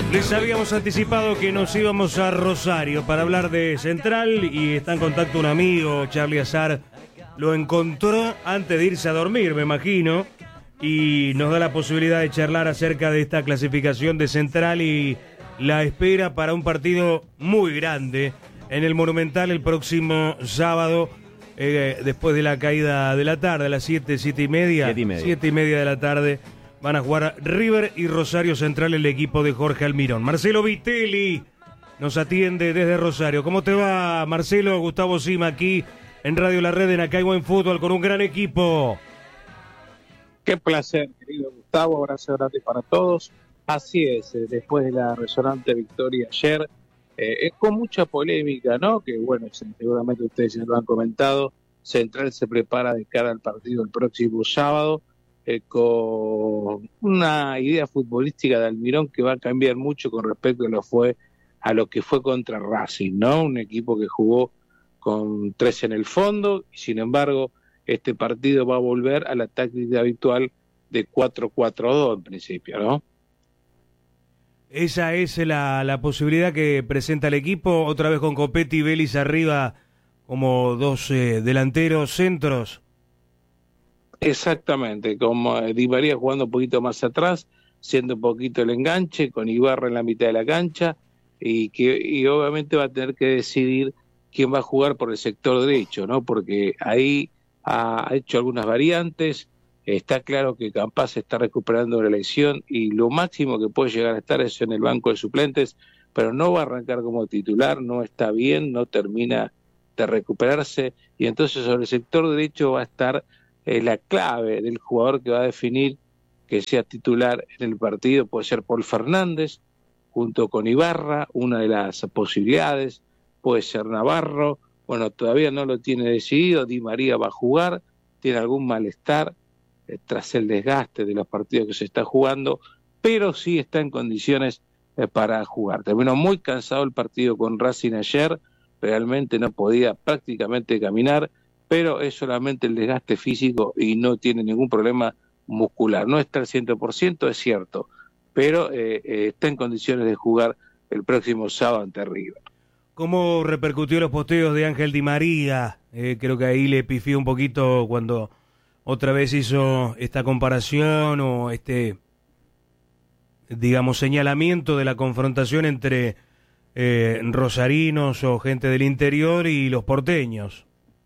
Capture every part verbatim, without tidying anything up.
Les habíamos anticipado que nos íbamos a Rosario para hablar de Central y está en contacto un amigo, Charlie Azar. Lo encontró antes de irse a dormir, me imagino, y nos da la posibilidad de charlar acerca de esta clasificación de Central y la espera para un partido muy grande en el Monumental el próximo sábado, eh, después de la caída de la tarde, a las siete, siete y media, siete y media. siete y media de la tarde. Van a jugar River y Rosario Central, el equipo de Jorge Almirón. Marcelo Vitelli nos atiende desde Rosario. ¿Cómo te va, Marcelo? Gustavo Sima aquí en Radio La Red, en Acá hay Buen Fútbol, con un gran equipo. Qué placer, querido Gustavo. Abrazo grande para todos. Así es, eh, después de la resonante victoria ayer, eh, es con mucha polémica, ¿no? Que bueno, seguramente ustedes ya lo han comentado. Central se prepara de cara al partido el próximo sábado. Eh, con una idea futbolística de Almirón que va a cambiar mucho con respecto a lo, fue, a lo que fue contra Racing, ¿no? Un equipo que jugó con tres en el fondo y sin embargo este partido va a volver a la táctica habitual de cuatro cuatro dos en principio, ¿no? Esa es la, la posibilidad que presenta el equipo, otra vez con Copetti y Vélez arriba como dos eh, delanteros centros. Exactamente, como Di María jugando un poquito más atrás, siendo un poquito el enganche, con Ibarra en la mitad de la cancha, y que y obviamente va a tener que decidir quién va a jugar por el sector derecho, ¿no? Porque ahí ha hecho algunas variantes, está claro que Campas está recuperando la lesión y lo máximo que puede llegar a estar es en el banco de suplentes, pero no va a arrancar como titular, no está bien, no termina de recuperarse, y entonces sobre el sector derecho va a estar Eh, la clave del jugador que va a definir que sea titular en el partido. Puede ser Paul Fernández junto con Ibarra, una de las posibilidades, puede ser Navarro, bueno, todavía no lo tiene decidido. Di María va a jugar, tiene algún malestar eh, tras el desgaste de los partidos que se está jugando, pero sí está en condiciones eh, para jugar. Terminó muy cansado el partido con Racing ayer, realmente no podía prácticamente caminar, pero es solamente el desgaste físico y no tiene ningún problema muscular. No está al cien por ciento, es cierto, pero eh, eh, está en condiciones de jugar el próximo sábado ante River. ¿Cómo repercutió los posteos de Ángel Di María? Eh, creo que ahí le pifió un poquito cuando otra vez hizo esta comparación o este, digamos, señalamiento de la confrontación entre eh, rosarinos o gente del interior y los porteños.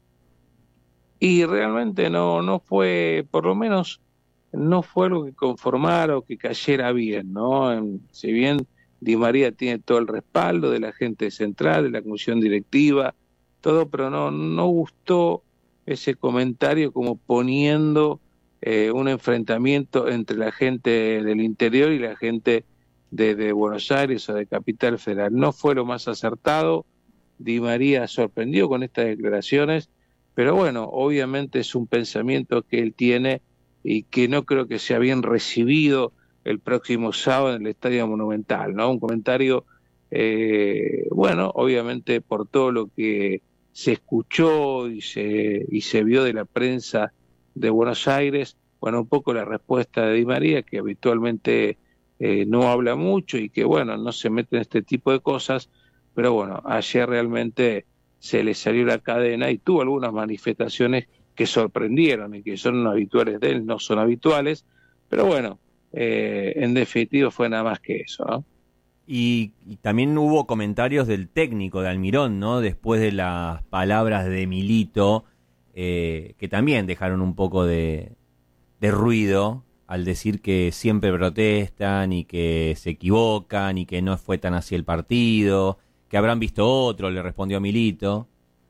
Y realmente no no fue, por lo menos, no fue algo que conformara o que cayera bien, ¿no? En, si bien Di María tiene todo el respaldo de la gente central, de la comisión directiva, todo, pero no, no gustó ese comentario como poniendo eh, un enfrentamiento entre la gente del interior y la gente de, de Buenos Aires o de Capital Federal. No fue lo más acertado. Di María sorprendió con estas declaraciones, pero bueno, obviamente es un pensamiento que él tiene y que no creo que sea bien recibido el próximo sábado en el Estadio Monumental, ¿no? Un comentario, eh, bueno, obviamente por todo lo que se escuchó y se, y se vio de la prensa de Buenos Aires, bueno, un poco la respuesta de Di María, que habitualmente eh, no habla mucho y que, bueno, no se mete en este tipo de cosas, pero bueno, ayer realmente se le salió la cadena y tuvo algunas manifestaciones que sorprendieron y que son habituales de él, no son habituales, pero bueno, eh, en definitiva fue nada más que eso, ¿no? Y, y también hubo comentarios del técnico de Almirón, ¿no? Después de las palabras de Milito, eh, que también dejaron un poco de, de ruido al decir que siempre protestan y que se equivocan y que no fue tan así el partido, que habrán visto otro, le respondió Milito.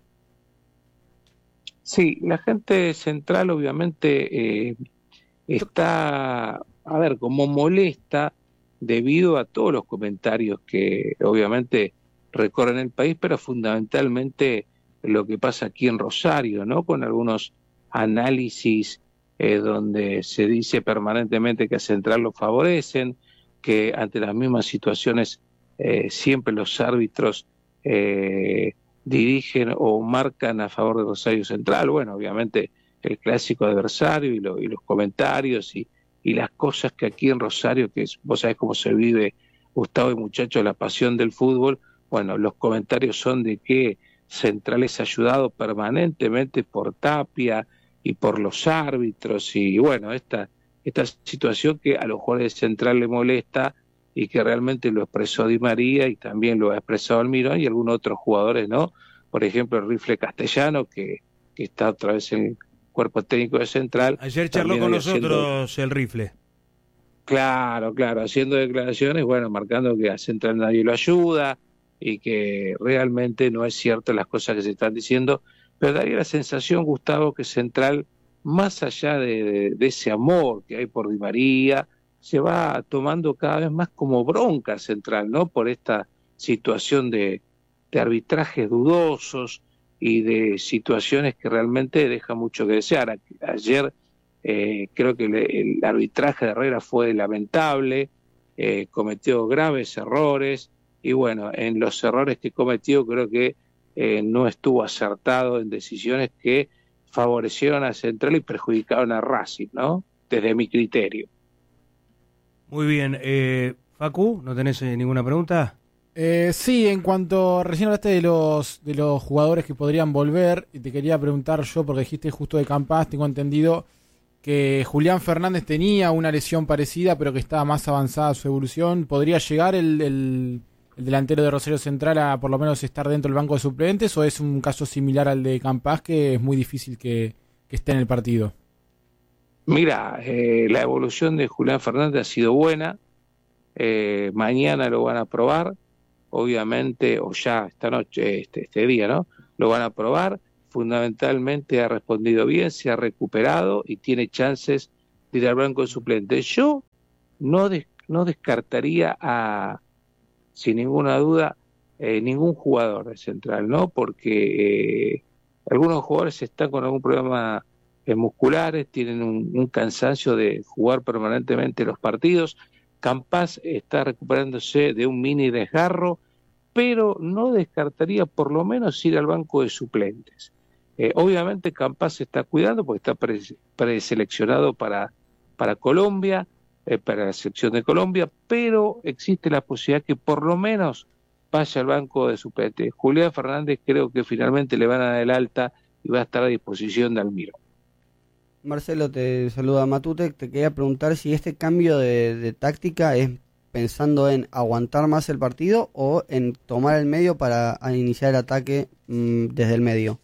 Sí, la gente central obviamente eh, está, a ver, como molesta debido a todos los comentarios que obviamente recorren el país, pero fundamentalmente lo que pasa aquí en Rosario, ¿no? Con algunos análisis eh, donde se dice permanentemente que a Central lo favorecen, que ante las mismas situaciones eh, siempre los árbitros eh, dirigen o marcan a favor de Rosario Central. Bueno, obviamente el clásico adversario y, lo, y los comentarios y, y las cosas que aquí en Rosario, que es, vos sabés cómo se vive Gustavo y muchachos, la pasión del fútbol. Bueno, los comentarios son de que Central es ayudado permanentemente por Tapia y por los árbitros, y bueno, esta, esta situación que a los jugadores de Central le molesta y que realmente lo expresó Di María y también lo ha expresado Almirón y algunos otros jugadores, ¿no? Por ejemplo, el Rifle Castellano, que, que está otra vez en el cuerpo técnico de Central. Ayer charló con nosotros haciendo... el Rifle. Claro, claro, haciendo declaraciones, bueno, marcando que a Central nadie lo ayuda y que realmente no es cierto las cosas que se están diciendo, pero daría la sensación, Gustavo, que Central, más allá de, de, de ese amor que hay por Di María, se va tomando cada vez más como bronca Central, ¿no? Por esta situación de, de arbitrajes dudosos y de situaciones que realmente dejan mucho que desear. Ayer eh, creo que el, el arbitraje de Herrera fue lamentable, eh, cometió graves errores, y bueno, en los errores que cometió creo que eh, no estuvo acertado en decisiones que favorecieron a Central y perjudicaron a Racing, ¿no? Desde mi criterio. Muy bien. Eh, Facu, ¿no tenés eh, ninguna pregunta? Eh, sí, en cuanto recién hablaste de los de los jugadores que podrían volver, y te quería preguntar yo, porque dijiste justo de Campas, tengo entendido que Julián Fernández tenía una lesión parecida, pero que estaba más avanzada su evolución. ¿Podría llegar el, el, el delantero de Rosario Central a por lo menos estar dentro del banco de suplentes, o es un caso similar al de Campas, que es muy difícil que, que esté en el partido? Mira, eh, la evolución de Julián Fernández ha sido buena, eh, mañana lo van a probar, obviamente, o ya esta noche, este, este día, ¿no? Lo van a probar, fundamentalmente ha respondido bien, se ha recuperado y tiene chances de ir al banco de suplentes. Yo no, des, no descartaría a, sin ninguna duda, eh, ningún jugador de Central, ¿no? Porque eh, algunos jugadores están con algún problema musculares, tienen un, un cansancio de jugar permanentemente los partidos. Campas está recuperándose de un mini desgarro, pero no descartaría por lo menos ir al banco de suplentes. Eh, obviamente Campas se está cuidando porque está pre, preseleccionado para, para Colombia, eh, para la selección de Colombia, pero existe la posibilidad que por lo menos vaya al banco de suplentes. Julián Fernández creo que finalmente le van a dar el alta y va a estar a disposición de Almirón. Marcelo, te saluda Matute. Te quería preguntar si este cambio de, de táctica es pensando en aguantar más el partido o en tomar el medio para iniciar el ataque mmm, desde el medio.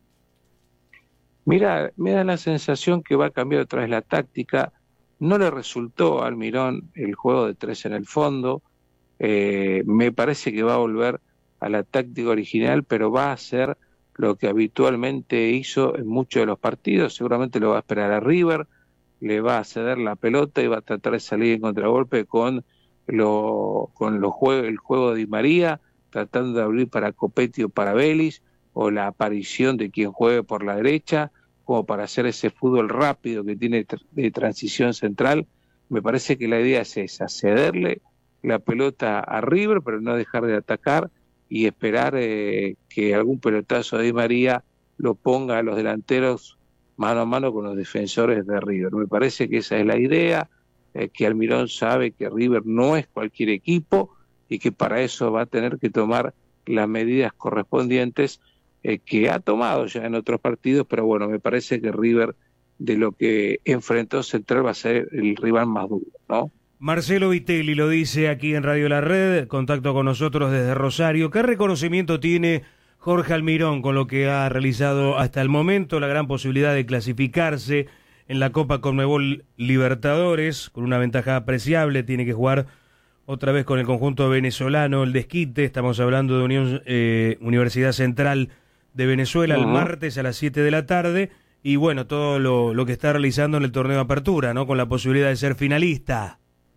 Mira, me da la sensación que va a cambiar otra vez la táctica. No le resultó a Almirón el juego de tres en el fondo. Eh, me parece que va a volver a la táctica original, pero va a ser lo que habitualmente hizo en muchos de los partidos. Seguramente lo va a esperar a River, le va a ceder la pelota y va a tratar de salir en contragolpe con, lo, con los jue- el juego de Di María, tratando de abrir para Copetti o para Vélez, o la aparición de quien juegue por la derecha, como para hacer ese fútbol rápido que tiene tr- de transición central. Me parece que la idea es esa, cederle la pelota a River, pero no dejar de atacar, y esperar eh, que algún pelotazo de Di María lo ponga a los delanteros mano a mano con los defensores de River. Me parece que esa es la idea, eh, que Almirón sabe que River no es cualquier equipo y que para eso va a tener que tomar las medidas correspondientes eh, que ha tomado ya en otros partidos, pero bueno, me parece que River, de lo que enfrentó Central, va a ser el rival más duro, ¿no? Marcelo Vitelli lo dice aquí en Radio La Red, contacto con nosotros desde Rosario. ¿Qué reconocimiento tiene Jorge Almirón con lo que ha realizado hasta el momento? La gran posibilidad de clasificarse en la Copa Conmebol Libertadores, con una ventaja apreciable, tiene que jugar otra vez con el conjunto venezolano, el desquite. Estamos hablando de Unión, eh, Universidad Central de Venezuela, uh-huh. el martes a las siete de la tarde, y bueno, todo lo, lo que está realizando en el torneo de apertura, ¿no? Con la posibilidad de ser finalista.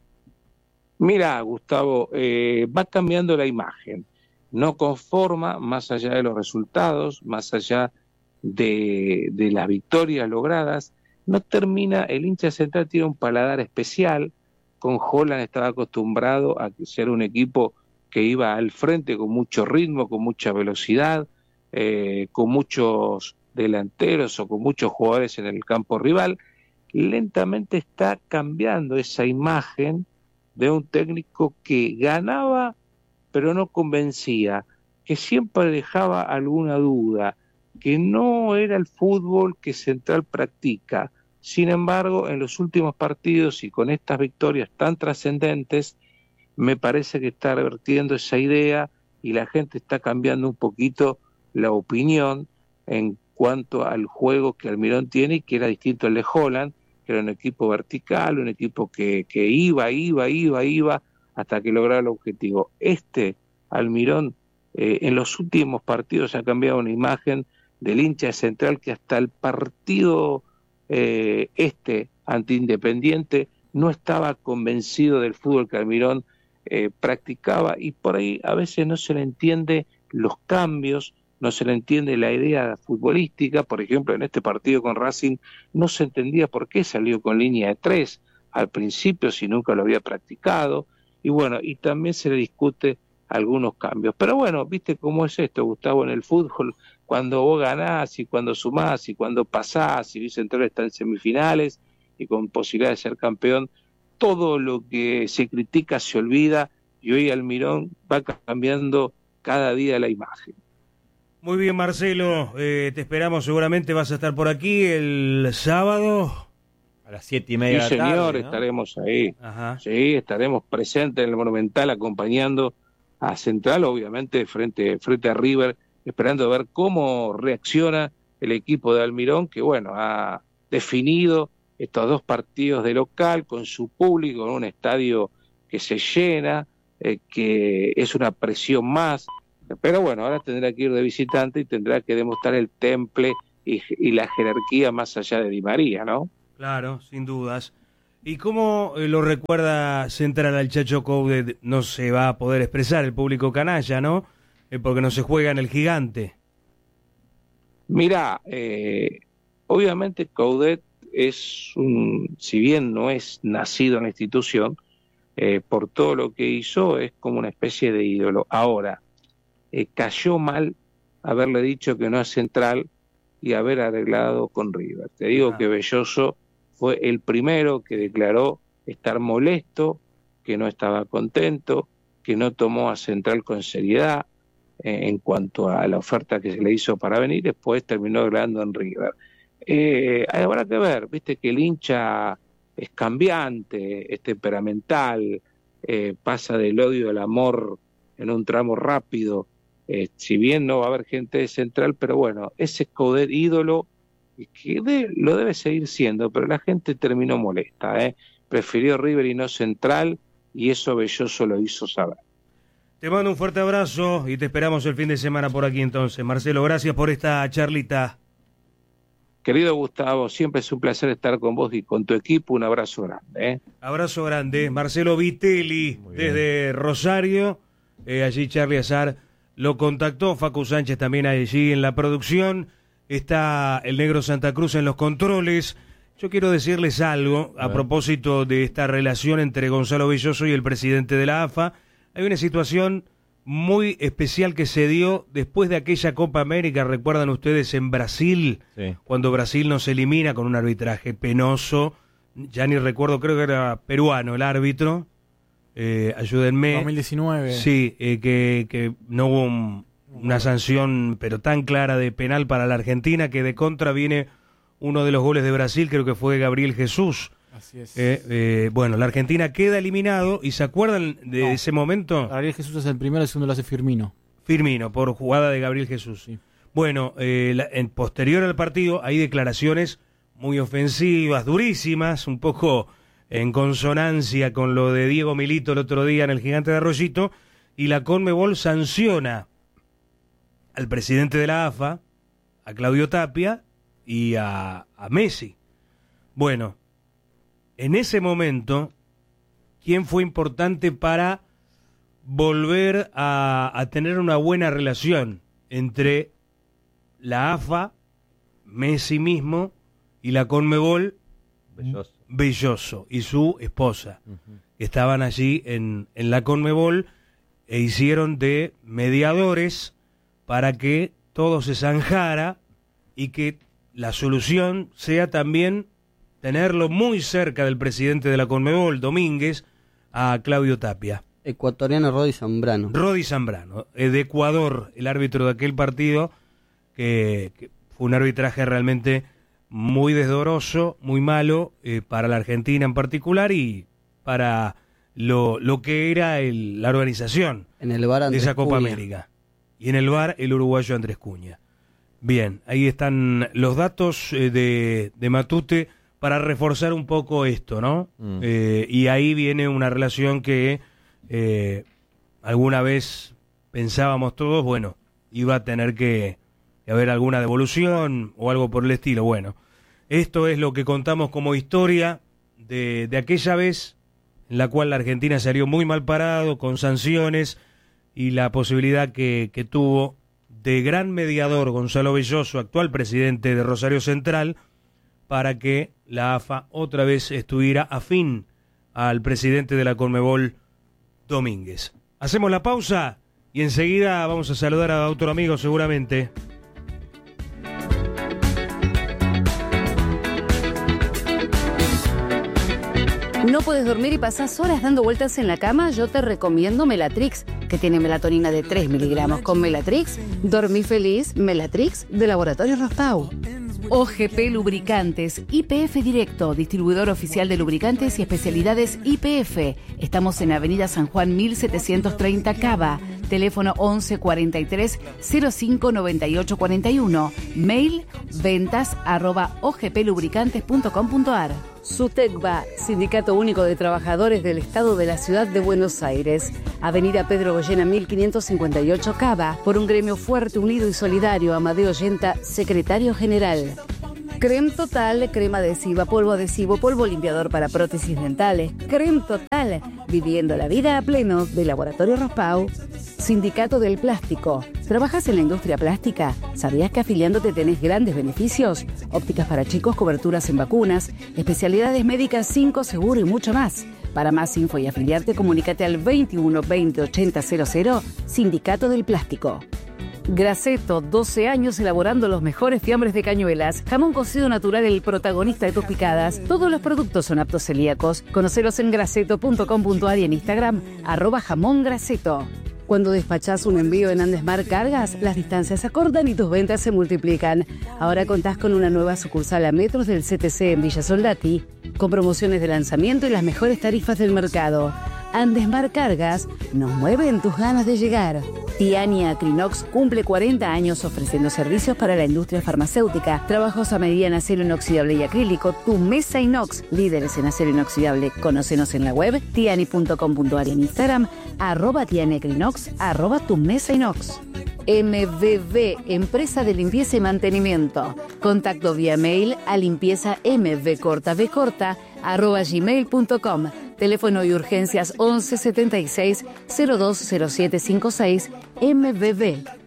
Mira, Gustavo, eh, va cambiando la imagen, no conforma, más allá de los resultados, más allá de, de las victorias logradas, no termina, el hincha Central tiene un paladar especial. Con Holland estaba acostumbrado a ser un equipo que iba al frente con mucho ritmo, con mucha velocidad, eh, con muchos delanteros o con muchos jugadores en el campo rival. Lentamente está cambiando esa imagen de un técnico que ganaba pero no convencía, que siempre dejaba alguna duda, que no era el fútbol que Central practica. Sin embargo, en los últimos partidos y con estas victorias tan trascendentes, me parece que está revertiendo esa idea y la gente está cambiando un poquito la opinión en cuanto al juego que Almirón tiene, y que era distinto al de Holland, que era un equipo vertical, un equipo que, que iba, iba, iba, iba, hasta que lograba el objetivo. Este Almirón eh, en los últimos partidos ha cambiado una imagen del hincha de Central que hasta el partido eh, este ante Independiente no estaba convencido del fútbol que Almirón eh, practicaba, y por ahí a veces no se le entiende los cambios, no se le entiende la idea futbolística. Por ejemplo, en este partido con Racing no se entendía por qué salió con línea de tres al principio si nunca lo había practicado, y bueno, y también se le discute algunos cambios. Pero bueno, viste cómo es esto, Gustavo, en el fútbol, cuando vos ganás y cuando sumás y cuando pasás, y Central está en semifinales y con posibilidad de ser campeón, todo lo que se critica se olvida, y hoy Almirón va cambiando cada día la imagen. Muy bien, Marcelo, eh, te esperamos, seguramente vas a estar por aquí el sábado a las siete y media sí, de la tarde. señor, ¿no? estaremos ahí. Ajá. Sí, estaremos presentes en el Monumental acompañando a Central, obviamente frente, frente a River, esperando ver cómo reacciona el equipo de Almirón, que bueno, ha definido estos dos partidos de local con su público, en un estadio que se llena, eh, que es una presión más. Pero bueno, ahora tendrá que ir de visitante y tendrá que demostrar el temple y, y la jerarquía más allá de Di María, ¿no? Claro, sin dudas. ¿Y cómo eh, lo recuerda Central al Chacho Coudet? No se va a poder expresar el público canalla, ¿no? Eh, porque no se juega en el Gigante. Mirá, eh, obviamente Coudet es un, si bien no es nacido en la institución, eh, por todo lo que hizo es como una especie de ídolo. Ahora, eh, cayó mal haberle dicho que no es Central y haber arreglado con River. Te digo Ah. que Belloso fue el primero que declaró estar molesto, que no estaba contento, que no tomó a Central con seriedad eh, en cuanto a la oferta que se le hizo para venir. Después terminó hablando en River. Eh, habrá que ver, viste que el hincha es cambiante, es temperamental, eh, pasa del odio al amor en un tramo rápido. Eh, si bien no va a haber gente de Central, pero bueno, ese Coudet ídolo, que de, lo debe seguir siendo, pero la gente terminó molesta, ¿eh? Prefirió River y no Central, y eso Belloso lo hizo saber. Te mando un fuerte abrazo y te esperamos el fin de semana por aquí entonces. Marcelo, gracias por esta charlita. Querido Gustavo, siempre es un placer estar con vos y con tu equipo. Un abrazo grande, ¿eh? Abrazo grande. Marcelo Vitelli, desde Rosario. Eh, allí Charlie Azar lo contactó. Facu Sánchez también allí en la producción. Está el Negro Santa Cruz en los controles. Yo quiero decirles algo a, a propósito de esta relación entre Gonzalo Belloso y el presidente de la A F A. Hay una situación muy especial que se dio después de aquella Copa América, recuerdan ustedes, en Brasil, Sí. cuando Brasil nos elimina con un arbitraje penoso. Ya ni recuerdo, creo que era peruano el árbitro. Eh, ayúdenme. dos mil diecinueve. Sí, eh, que, que no hubo un, una sanción, pero tan clara de penal para la Argentina, que de contra viene uno de los goles de Brasil, creo que fue Gabriel Jesús. Así es. Eh, eh, bueno, la Argentina queda eliminado, y ¿se acuerdan de No. ese momento? Gabriel Jesús es el primero, el segundo lo hace Firmino. Firmino, por jugada de Gabriel Jesús. Sí. Bueno, eh, la- en posterior al partido hay declaraciones muy ofensivas, durísimas, un poco en consonancia con lo de Diego Milito el otro día en el Gigante de Arroyito, y la Conmebol sanciona al presidente de la A F A, a Claudio Tapia y a, a Messi. Bueno, en ese momento, ¿quién fue importante para volver a, a tener una buena relación entre la A F A, Messi mismo, y la Conmebol? Belloso. Belloso y su esposa, Ujú. que estaban allí en, en la Conmebol e hicieron de mediadores para que todo se zanjara y que la solución sea también tenerlo muy cerca del presidente de la Conmebol, Domínguez, a Claudio Tapia. Ecuatoriano Rodi Zambrano. Rodi Zambrano, eh, de Ecuador, el árbitro de aquel partido, que, que fue un arbitraje realmente muy desdoroso, muy malo, eh, para la Argentina en particular y para lo, lo que era el, la organización En el bar de esa Copa Cuña. América. Y en el V A R, el uruguayo Andrés Cuña. Bien, ahí están los datos eh, de, de Matute para reforzar un poco esto, ¿no? Mm. Eh, y ahí viene una relación que eh, alguna vez pensábamos todos, bueno, iba a tener que, que haber alguna devolución o algo por el estilo. Bueno, esto es lo que contamos como historia de, de aquella vez en la cual la Argentina salió muy mal parado, con sanciones, y la posibilidad que, que tuvo de gran mediador Gonzalo Belloso, actual presidente de Rosario Central, para que la A F A otra vez estuviera afín al presidente de la Conmebol, Domínguez. Hacemos la pausa y enseguida vamos a saludar a otro amigo seguramente. ¿No puedes dormir y pasás horas dando vueltas en la cama? Yo te recomiendo Melatrix, que tiene melatonina de tres miligramos. Con Melatrix, dormí feliz. Melatrix, de Laboratorio Rospau. O G P Lubricantes, I P F Directo, distribuidor oficial de lubricantes y especialidades I P F. Estamos en Avenida San Juan mil setecientos treinta Cava. Teléfono once cuarenta y tres cero cinco noventa y ocho cuarenta y uno. Mail ventas arroba ogplubricantes punto com punto ar. SUTECBA, Sindicato Único de Trabajadores del Estado de la Ciudad de Buenos Aires. Avenida Pedro Goyena mil quinientos cincuenta y ocho Cava. Por un gremio fuerte, unido y solidario. Amadeo Yenta, secretario general. Creme Total, crema adhesiva, polvo adhesivo, polvo limpiador para prótesis dentales. Creme Total, viviendo la vida a pleno, de Laboratorio Rospau. Sindicato del Plástico. ¿Trabajas en la industria plástica? ¿Sabías que afiliándote tenés grandes beneficios? Ópticas para chicos, coberturas en vacunas, especialidades médicas cinco, seguro y mucho más. Para más info y afiliarte, comunícate al veintiuno veinte ochenta cero cero, Sindicato del Plástico. Graceto, doce años elaborando los mejores fiambres de Cañuelas. Jamón cocido natural, el protagonista de tus picadas. Todos los productos son aptos celíacos. Conocelos en graceto punto com punto ar y en Instagram, arroba jamón graceto. Cuando despachás un envío en Andesmar Cargas, las distancias se acortan y tus ventas se multiplican. Ahora contás con una nueva sucursal a metros del C T C en Villa Soldati, con promociones de lanzamiento y las mejores tarifas del mercado. Andesmar Cargas nos mueven tus ganas de llegar. Tiani Acrinox cumple cuarenta años ofreciendo servicios para la industria farmacéutica, trabajos a medida en acero inoxidable y acrílico. Tu mesa inox, líderes en acero inoxidable. Conócenos en la web tiani punto com punto ar y en Instagram, arroba Tiani Acrinox, arroba tu mesa inox. M V V, empresa de limpieza y mantenimiento. Contacto vía mail a limpieza mvcortavcorta arroba gmail punto com. Teléfono y urgencias once setenta y seis cero dos cero siete cincuenta y seis. M V V.